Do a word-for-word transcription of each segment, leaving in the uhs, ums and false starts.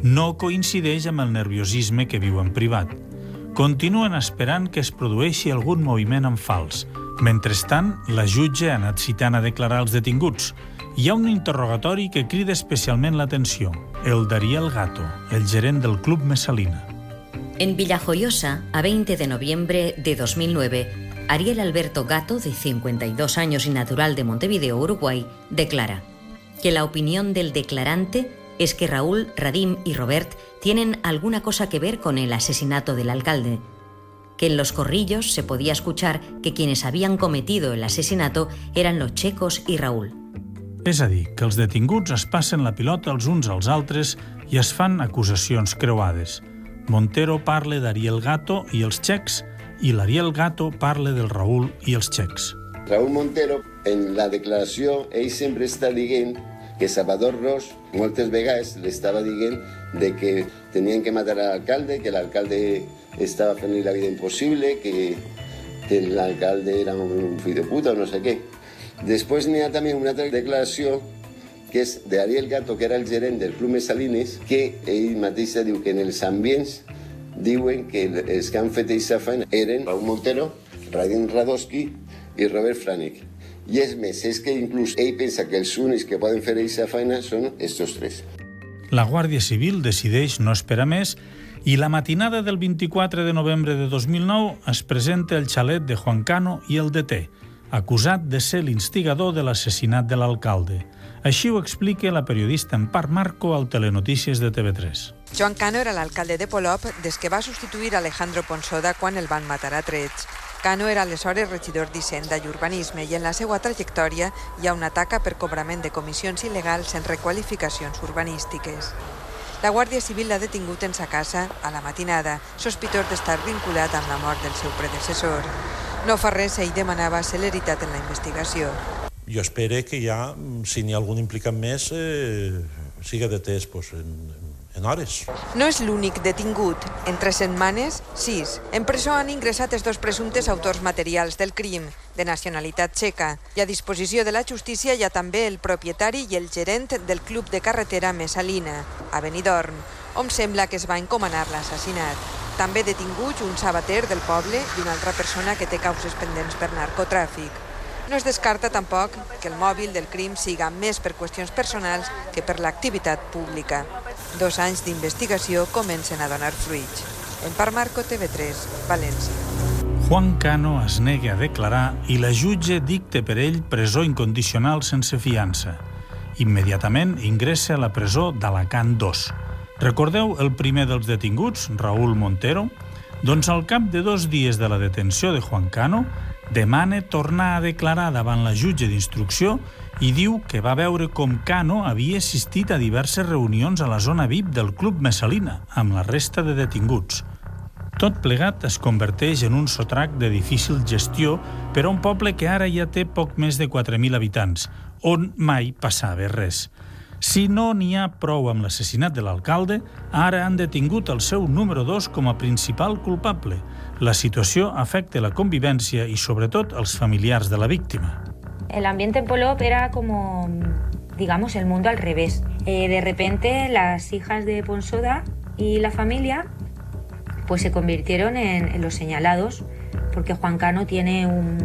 no coincideix amb el nerviosisme que viu en privat. Continuen esperant que es produeixi algun moviment en fals. Mentrestant, la jutge ha anat citant a declarar els detinguts. Hi ha un interrogatori que crida especialment l'atenció, el d'Ariel Gato, el gerent del Club Mesalina. En Villajoyosa, a veinte de noviembre de dos mil nueve, Ariel Alberto Gato, de cincuenta y dos años y natural de Montevideo, Uruguay, declara que la opinión del declarante es que Raúl, Radim y Robert tienen alguna cosa que ver con el asesinato del alcalde, que en los corrillos se podía escuchar que quienes habían cometido el asesinato eran los Checos y Raúl. És a dir, que els detinguts es passen la pilota els uns als altres i es fan acusacions creuades. Montero parla d'Ariel Gato i els Checs i l'Ariel Gato parla del Raúl i els Checs. Raúl Montero, en la declaració, ell sempre està dient que Salvador Ros moltes vegades li estava dient de que tenien que matar a l'alcalde, que l'alcalde estava fent-li la vida impossible, que, que l'alcalde era un fill de puta o no sé què. Després n'hi ha també una altra declaració que és d'Ariel Gato, que era el gerent del Club Mesalines, que ell mateix diu que en els ambients diuen que els que han fet aquesta feina eren Raúl Montero, Radim Radowski i Robert Franek. I és més, és que inclús ell pensa que els únics que poden fer aquesta feina són estos tres. La Guàrdia Civil decideix no esperar més i la matinada del vint-i-quatre de novembre de dos mil nou es presenta el xalet de Juan Cano i el deté, acusat de ser l'instigador de l'assassinat de l'alcalde. Així ho explica la periodista Empar Marco al Telenotícies de T V tres. Joan Cano era l'alcalde de Polop des que va substituir Alejandro Ponsoda quan el van matar a trets. Cano era aleshores regidor d'Hisenda i Urbanisme i en la seva trajectòria hi ha una taca per cobrament de comissions il·legals en requalificacions urbanístiques. La Guàrdia Civil l'ha detingut en sa casa a la matinada, sospitós d'estar vinculat amb la mort del seu predecessor. No fa res, ell demanava celeritat en la investigació. Jo espero que ja, si n'hi ha algun implicat més, eh, siga detès pues, en, en hores. No és l'únic detingut. En tres setmanes, sis. En presó han ingressat els dos presumptes autors materials del crim, de nacionalitat txeca. I a disposició de la justícia hi ha també el propietari i el gerent del club de carretera Mesalina, a Benidorm, on sembla que es va encomanar l'assassinat. També detinguts un sabater del poble i una altra persona que té causes pendents per narcotràfic. No es descarta tampoc que el mòbil del crim siga més per qüestions personals que per l'activitat pública. Dos anys d'investigació comencen a donar fruits. Empar Marco, T V tres, València. Juan Cano es nega a declarar i la jutge dicta per ell presó incondicional sense fiança. Immediatament ingressa a la presó d'Alacant dos. Recordeu el primer dels detinguts, Raúl Montero? Doncs al cap de dos dies de la detenció de Juan Cano, demana tornar a declarar davant la jutge d'instrucció i diu que va veure com Cano havia assistit a diverses reunions a la zona V I P del Club Mesalina, amb la resta de detinguts. Tot plegat es converteix en un sotrac de difícil gestió per a un poble que ara ja té poc més de quatre mil habitants, on mai passava res. Si no n'hi ha prou amb l'assassinat de l'alcalde, ara han detingut el seu número dos com a principal culpable. La situació afecta la convivència y, sobre todo, els familiars de la víctima. El ambiente en Polop era como, digamos, el mundo al revés. Eh, de repente, las hijas de Ponsoda y la familia pues se convirtieron en, en los señalados, porque Juan Cano tiene un,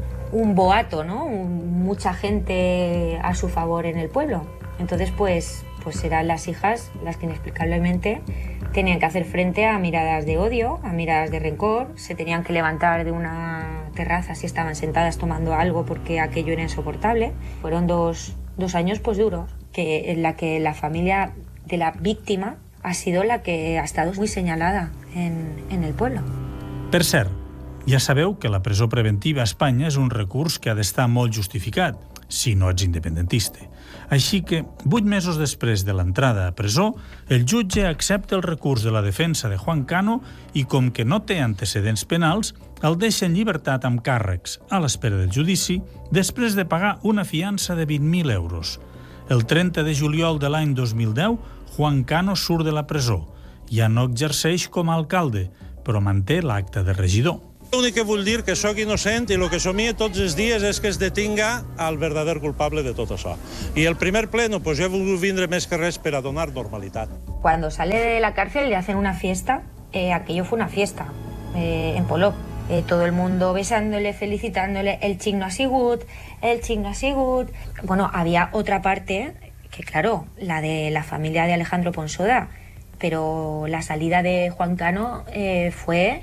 un boato, ¿no? Un, mucha gente a su favor en el pueblo. Entonces, pues, pues eran las hijas las que inexplicablemente tenían que hacer frente a miradas de odio, a miradas de rencor, se tenían que levantar de una terraza si estaban sentadas tomando algo porque aquello era insoportable. Fueron dos, dos años pues duros, que, en la que la familia de la víctima ha sido la que ha estado muy señalada en, en el pueblo. Per cert, ja sabeu que la presó preventiva a Espanya és un recurs que ha d'estar molt justificat, si no ets independentista. Així que, vuit mesos després de l'entrada a presó, el jutge accepta el recurs de la defensa de Juan Cano i, com que no té antecedents penals, el deixa en llibertat amb càrrecs, a l'espera del judici, després de pagar una fiança de vint mil euros. El trenta de juliol de l'any dos mil deu, Juan Cano surt de la presó. Ja no exerceix com a alcalde, però manté l'acte de regidor. L'únic que vull dir que sóc innocent i el que somia tots els dies és que es detinga el verdader culpable de tot això. I el primer pleno, pues jo he volgut vindre més que res per a donar normalitat. Cuando sale de la cárcel le hacen una fiesta, eh, aquello fue una fiesta, eh, en Polop. Eh, todo el mundo besándole, felicitándole, el xic no ha sigut, el xic no ha sigut. Bueno, había otra parte, que claro, la de la familia de Alejandro Ponsoda, pero la salida de Juan Cano eh, fue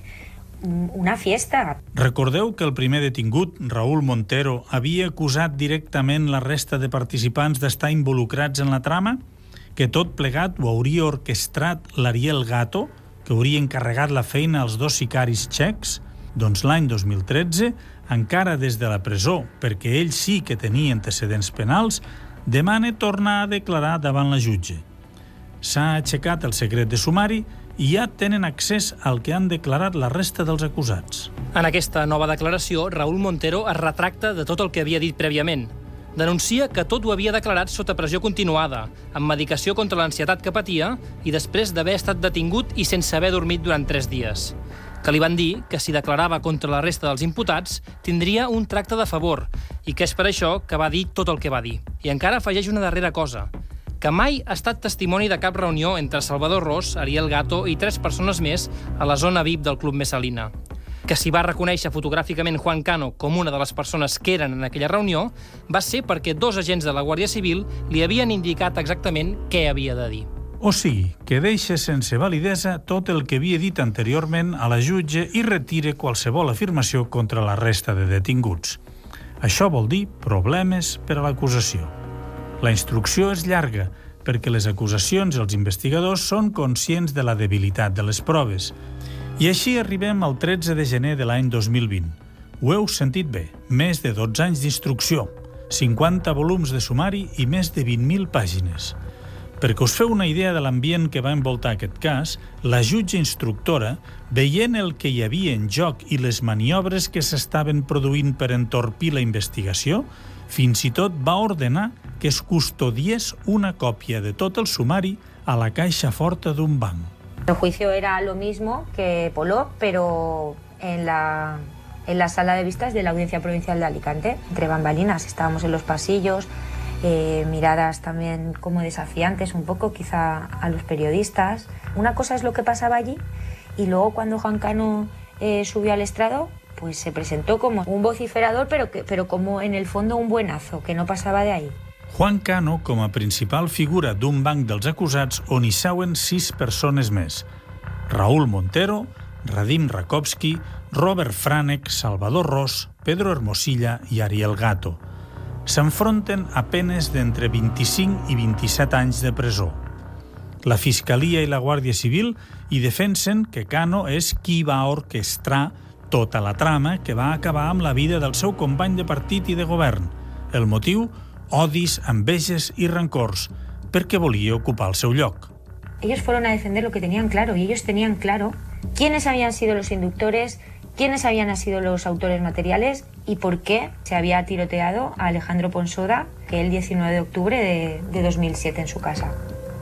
una fiesta. Recordeu que el primer detingut, Raúl Montero, havia acusat directament la resta de participants d'estar involucrats en la trama? Que tot plegat ho hauria orquestrat l'Ariel Gato, que hauria encarregat la feina als dos sicaris txecs? Doncs l'any dos mil tretze, encara des de la presó, perquè ell sí que tenia antecedents penals, demana tornar a declarar davant la jutge. S'ha aixecat el secret de sumari i ja tenen accés al que han declarat la resta dels acusats. En aquesta nova declaració, Raúl Montero es retracta de tot el que havia dit prèviament. Denuncia que tot ho havia declarat sota pressió continuada, amb medicació contra l'ansietat que patia i després d'haver estat detingut i sense haver dormit durant tres dies. Que li van dir que si declarava contra la resta dels imputats tindria un tracte de favor i que és per això que va dir tot el que va dir. I encara afegeix una darrera cosa, que mai ha estat testimoni de cap reunió entre Salvador Ros, Ariel Gato i tres persones més a la zona V I P del Club Messalina. Que si va reconèixer fotogràficament Juan Cano com una de les persones que eren en aquella reunió va ser perquè dos agents de la Guàrdia Civil li havien indicat exactament què havia de dir. O sigui, que deixa sense validesa tot el que havia dit anteriorment a la jutge i retire qualsevol afirmació contra la resta de detinguts. Això vol dir problemes per a l'acusació. La instrucció és llarga, perquè les acusacions i els investigadors són conscients de la debilitat de les proves. I així arribem al tretze de gener de l'any dos mil vint. Ho heu sentit bé, més de dotze anys d'instrucció, cinquanta volums de sumari i més de vint mil pàgines. Perquè us feu una idea de l'ambient que va envoltar aquest cas, la jutge instructora, veient el que hi havia en joc i les maniobres que s'estaven produint per entorpir la investigació, fins i tot va ordenar que es custodiés una còpia de tot el sumari a la caixa forta d'un banc. El juicio era lo mismo que Polop, pero en la, en la sala de vistas de la Audiencia Provincial de Alicante. Entre bambalinas, estábamos en los pasillos, eh, miradas también como desafiantes un poco, quizá a los periodistas. Una cosa es lo que pasaba allí, y luego cuando Juan Cano eh, subió al estrado, pues se presentó como un vociferador, pero, que, pero como en el fondo un buenazo, que no pasaba de ahí. Juan Cano com a principal figura d'un banc dels acusats on hi seuen sis persones més. Raúl Montero, Radim Rakovski, Robert Franek, Salvador Ros, Pedro Hermosilla i Ariel Gato. S'enfronten a penes d'entre vint-i-cinc i vint-i-set anys de presó. La Fiscalia i la Guàrdia Civil hi defensen que Cano és qui va orquestrar tota la trama que va acabar amb la vida del seu company de partit i de govern. El motiu? Odis, enveges i rancors, perquè volia ocupar el seu lloc. Ellos fueron a defender lo que tenían claro, y ellos tenían claro quiénes habían sido los inductores, quiénes habían sido los autores materiales y por qué se había tiroteado a Alejandro Ponsoda que el diecinueve de octubre de, de dos mil siete en su casa.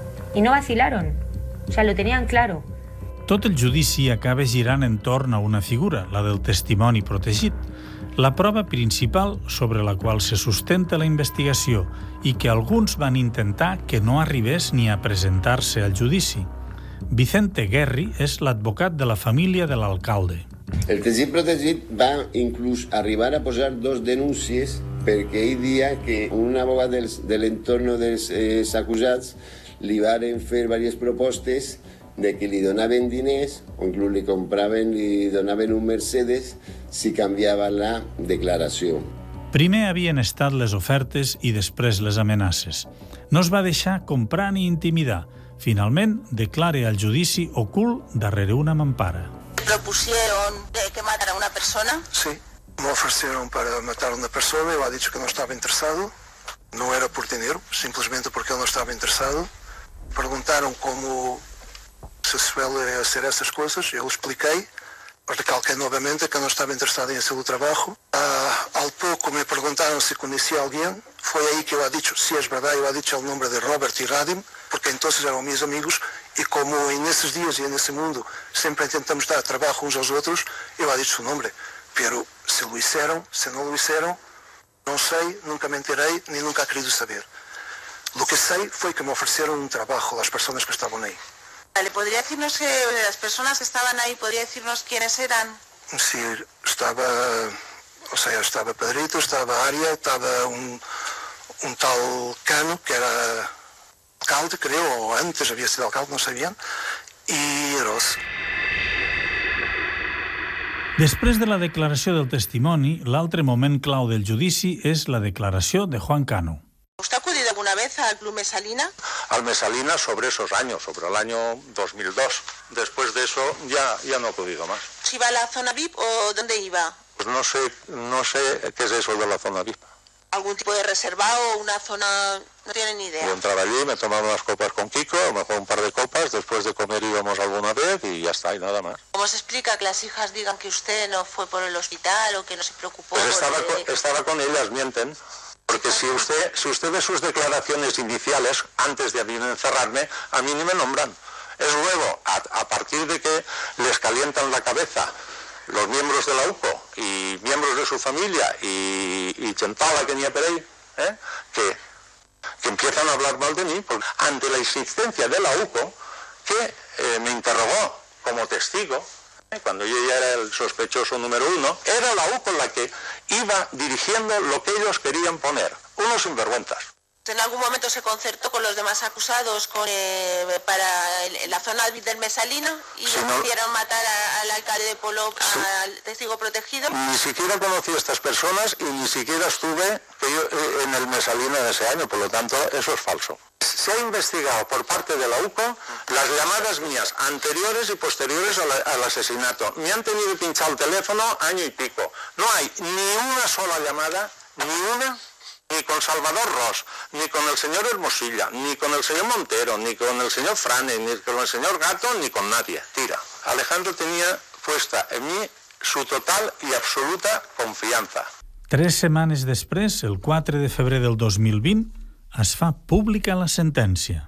Y no vacilaron, o sea, lo tenían claro. Tot el judici acaba girant entorn a una figura, la del testimoni protegit, la prova principal sobre la qual se sustenta la investigació i que alguns van intentar que no arribés ni a presentar-se al judici. Vicente Guerri és l'advocat de la família de l'alcalde. El tesi protegit va inclús arribar a posar dos denúncies perquè ell dia que un abogat dels, de l'entorn dels eh, acusats li varen fer diverses propostes de que li donaven diners o inclús li compraven, li donaven un Mercedes si canviava la declaració. Primer havien estat les ofertes i després les amenaces. No es va deixar comprar ni intimidar. Finalment, declara al judici ocult darrere una mampara. ¿Propusieron que matara a una persona? Sí, me ofrecieron para matar a una persona, yo he dicho que no estaba interesado. No era por dinero, simplemente porque él no estaba interesado. Preguntaron cómo se suele hacer esas cosas, yo lo expliqué. Recalqué nuevamente que no estaba interesado en hacer el trabajo. Uh, al poco me preguntaron si conocía a alguien. Fue ahí que yo he dicho, sí es verdad, yo he dicho el nombre de Robert y Radim, porque entonces eran mis amigos Y como en esos días y en ese mundo siempre intentamos dar trabajo unos a los otros, yo he dicho su nombre. Pero si lo hicieron, si no lo hicieron, no sé, nunca me enteré ni nunca he querido saber. Lo que sé fue que me ofrecieron un trabajo las personas que estaban ahí. ¿Le podría decirnos que las personas que estaban ahí, podría decirnos quiénes eran? Sí, estaba, o sea, estaba Pedrito, estaba Aria, estaba un, un tal Cano, que era alcalde, creo, o antes había sido alcalde, no sé bien, y Eros. Després de la declaració del testimoni, l'altre moment clau del judici és la declaració de Juan Cano. ¿Usted ha acudido alguna vez al Club Mesalina? Al Mesalina sobre esos años, sobre el año dos mil dos. Después de eso ya, ya no he acudido más. ¿Si iba a la zona V I P o dónde iba? Pues no sé, no sé qué es eso de la zona V I P. ¿Algún tipo de reservado o una zona? No tienen ni idea. Yo entraba allí, me tomaba unas copas con Kiko, a lo mejor un par de copas, después de comer íbamos alguna vez y ya está, y nada más. ¿Cómo se explica que las hijas digan que usted no fue por el hospital o que no se preocupó? Pues estaba, de... con, estaba con ellas, mienten. Porque si usted, si usted ve sus declaraciones iniciales, antes de venir a encerrarme, a mí ni me nombran. Es luego, a, a partir de que les calientan la cabeza los miembros de la U C O y miembros de su familia y, y Chentala que ni a Perey, ¿eh? que, que empiezan a hablar mal de mí, porque ante la insistencia de la U C O, que eh, me interrogó como testigo, ¿eh? cuando yo ya era el sospechoso número uno, era la U C O la que iba dirigiendo lo que ellos querían poner, unos sinvergüenzas. ¿En algún momento se concertó con los demás acusados con, eh, para el, la zona del Mesalina y si decidieron no, matar a, al alcalde de Polop, sí. al testigo protegido? Ni siquiera conocí a estas personas y ni siquiera estuve yo, en el Mesalina de ese año, por lo tanto eso es falso. Se ha investigado por parte de la U C O las llamadas mías anteriores y posteriores a la, al asesinato. Me han tenido pinchado el teléfono año y pico. No hay ni una sola llamada, ni una, ni con Salvador Ros, ni con el señor Hermosilla, ni con el señor Montero, ni con el señor Frane, ni con el señor Gato, ni con nadie. Tira. Alejandro tenía puesta en mí su total i absoluta confiança. Tres setmanes després, el quatre de febrer del dos mil vint, es fa pública la sentència.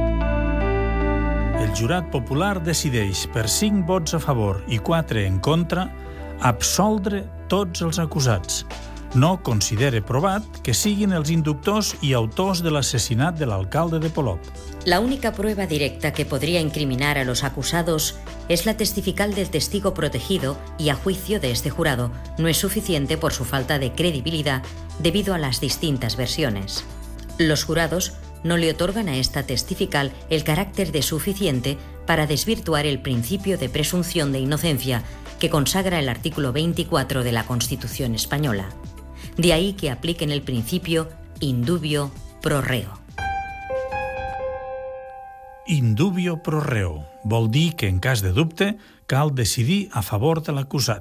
El jurat popular decideix, per cinc vots a favor i quatre en contra, absoldre tots els acusats. No considera provat que siguin els inductors i autors de l'assassinat de l'alcalde de Polop. La única prueba directa que podría incriminar a los acusados es la testifical del testigo protegido y, a juicio de este jurado, no es suficiente por su falta de credibilidad debido a las distintas versiones. Los jurados no le otorgan a esta testifical el carácter de suficiente para desvirtuar el principio de presunción de inocencia que consagra el artículo veinticuatro de la Constitución española. De ahí que apliquen el principio indubio pro reo. Indubio pro reo vol dir que, en cas de dubte, cal decidir a favor de l'acusat.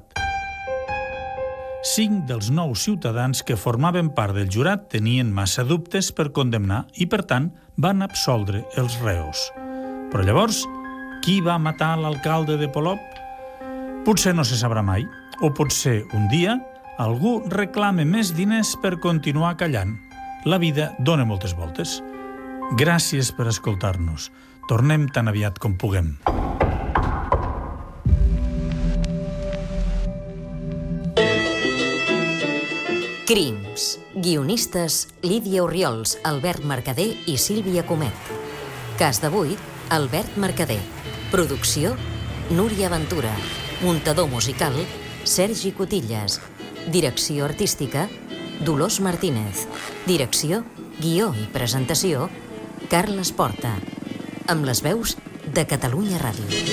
Cinc dels nou ciutadans que formaven part del jurat tenien massa dubtes per condemnar i, per tant, van absoldre els reos. Però llavors, qui va matar l'alcalde de Polop? Potser no se sabrà mai, o potser un dia algú reclama més diners per continuar callant. La vida dona moltes voltes. Gràcies per escoltar-nos. Tornem tan aviat com puguem. Crims. Guionistes Lídia Orriols, Albert Mercader i Sílvia Comet. Cas d'avui, Albert Mercader. Producció, Núria Ventura. Muntador musical, Sergi Cotillas. Direcció artística, Dolors Martínez. Direcció, guió i presentació, Carles Porta. Amb les veus de Catalunya Ràdio.